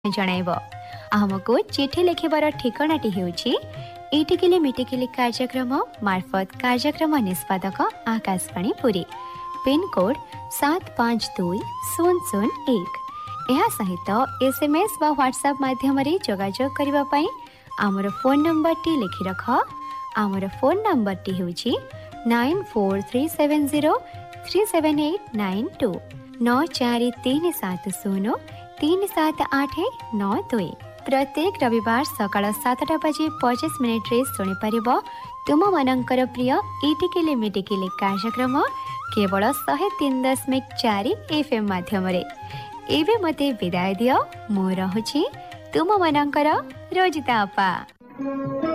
जणाइब। आमको चिठी लिखिबार ठिकानाटी हेउछि इटिकिली मिटिकिली कार्यक्रम मार्फत कार्यक्रम निष्पादक आकाशवाणी पुरी, पिनकोड 752001। यह सहित SMS व व्हाट्सएप माध्यम जोगाजोग करने पाई आमर फोन नंबर टी लिखि रख। आमर फोन नंबर टी हेउछि 9437037892 9437037892। प्रत्येक रविवार सकाळ 7:25 शुणी पारिब तुम मानकर प्रिय इटिकिली मिटिकिली कार्यक्रम केवल 103.4 FM माध्यम। एबे मते विदाय दियो। मु रहुछि तुम मानकर रोजिता अपा।